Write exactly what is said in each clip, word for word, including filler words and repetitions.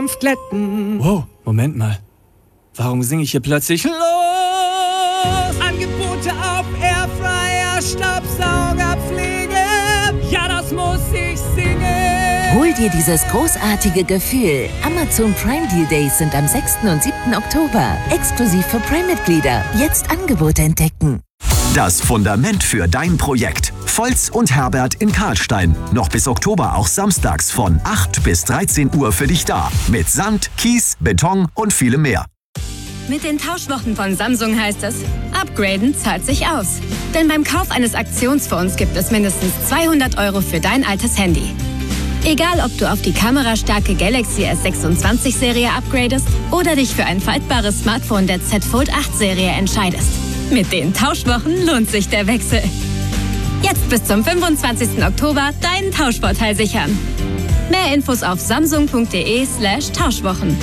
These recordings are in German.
Glätten. Wow, Moment mal. Warum singe ich hier plötzlich los? Angebote auf Airfryer, Staubsauger, Pflege. Ja, das muss ich singen. Hol dir dieses großartige Gefühl. Amazon Prime Deal Days sind am sechsten und siebten Oktober. Exklusiv für Prime-Mitglieder. Jetzt Angebote entdecken. Das Fundament für dein Projekt. Volz und Herbert in Karlstein. Noch bis Oktober auch samstags von acht bis dreizehn Uhr für dich da. Mit Sand, Kies, Beton und vielem mehr. Mit den Tauschwochen von Samsung heißt es, upgraden zahlt sich aus. Denn beim Kauf eines Aktionsphones gibt es mindestens zweihundert Euro für dein altes Handy. Egal, ob du auf die kamerastarke Galaxy S sechsundzwanzig Serie upgradest oder dich für ein faltbares Smartphone der Z Fold acht Serie entscheidest. Mit den Tauschwochen lohnt sich der Wechsel. Jetzt bis zum fünfundzwanzigsten Oktober deinen Tauschvorteil sichern. Mehr Infos auf samsung.de slash Tauschwochen.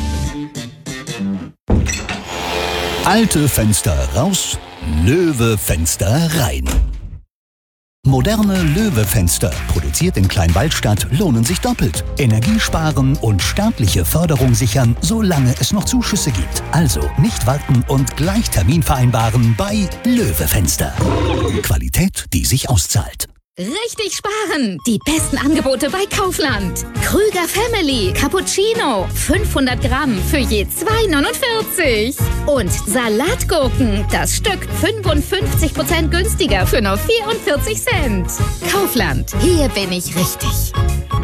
Alte Fenster raus, Löwe-Fenster rein. Moderne Löwe-Fenster, produziert in Kleinwaldstadt, lohnen sich doppelt. Energie sparen und staatliche Förderung sichern, solange es noch Zuschüsse gibt. Also nicht warten und gleich Termin vereinbaren bei Löwe-Fenster. Qualität, die sich auszahlt. Richtig sparen! Die besten Angebote bei Kaufland. Krüger Family Cappuccino. fünfhundert Gramm für je zwei neunundvierzig. Und Salatgurken. Das Stück fünfundfünfzig Prozent günstiger für nur vierundvierzig Cent. Kaufland. Hier bin ich richtig.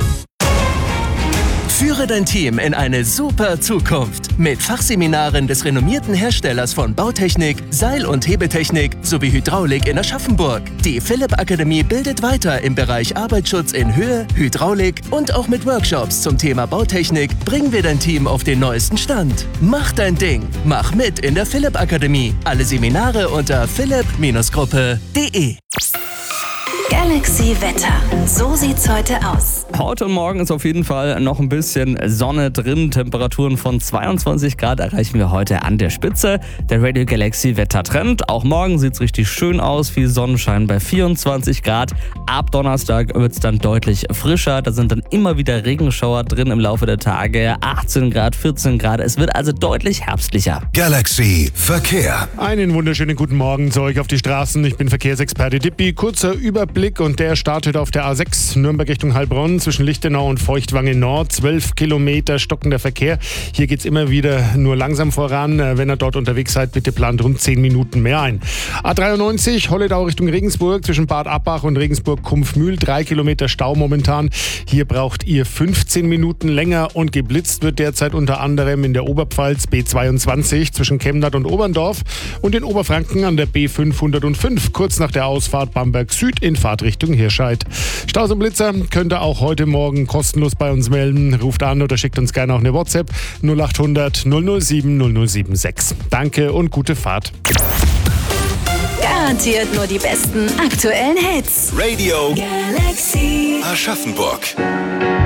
Führe dein Team in eine super Zukunft mit Fachseminaren des renommierten Herstellers von Bautechnik, Seil- und Hebetechnik sowie Hydraulik in Aschaffenburg. Die Philipp Akademie bildet weiter im Bereich Arbeitsschutz in Höhe, Hydraulik und auch mit Workshops zum Thema Bautechnik bringen wir dein Team auf den neuesten Stand. Mach dein Ding, mach mit in der Philipp Akademie. Alle Seminare unter philipp Gruppe punkt de. Galaxy Wetter. So sieht's heute aus. Heute und morgen ist auf jeden Fall noch ein bisschen Sonne drin. Temperaturen von zweiundzwanzig Grad erreichen wir heute an der Spitze. Der Radio Galaxy Wettertrend. Auch morgen sieht's richtig schön aus. Viel Sonnenschein bei vierundzwanzig Grad. Ab Donnerstag wird's dann deutlich frischer. Da sind dann immer wieder Regenschauer drin im Laufe der Tage. achtzehn Grad, vierzehn Grad. Es wird also deutlich herbstlicher. Galaxy Verkehr. Einen wunderschönen guten Morgen zu euch auf die Straßen. Ich bin Verkehrsexperte Dippi. Kurzer Überblick und der startet auf der A sechs Nürnberg Richtung Heilbronn zwischen Lichtenau und Feuchtwangen Nord. zwölf Kilometer stockender Verkehr. Hier geht es immer wieder nur langsam voran. Wenn ihr dort unterwegs seid, bitte plant rund zehn Minuten mehr ein. A dreiundneunzig Holledau Richtung Regensburg zwischen Bad Abbach und Regensburg-Kumpfmühl. drei Kilometer Stau momentan. Hier braucht ihr fünfzehn Minuten länger und geblitzt wird derzeit unter anderem in der Oberpfalz B zweiundzwanzig zwischen Chemnat und Oberndorf und in Oberfranken an der B fünfhundertfünf kurz nach der Ausfahrt Bamberg Süd in Fahrtrichtung Hirscheid. Staus und Blitzer könnt ihr auch heute Morgen kostenlos bei uns melden. Ruft an oder schickt uns gerne auch eine WhatsApp null acht hundert null null sieben null null sieben sechs. Danke und gute Fahrt. Garantiert nur die besten aktuellen Hits. Radio Galaxy Aschaffenburg.